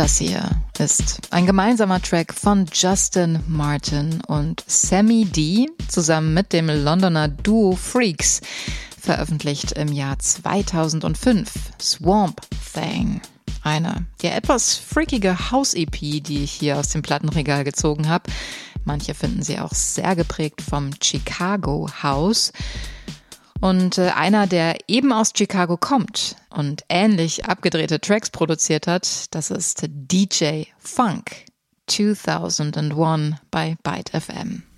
Das hier ist ein gemeinsamer Track von Justin Martin und Sammy D zusammen mit dem Londoner Duo Freaks, veröffentlicht im Jahr 2005, Swamp Thing. Eine etwas freakige House-EP, die ich hier aus dem Plattenregal gezogen habe. Manche finden sie auch sehr geprägt vom Chicago House. Und einer, der eben aus Chicago kommt und ähnlich abgedrehte Tracks produziert hat, das ist DJ Funk 2001 bei Byte FM.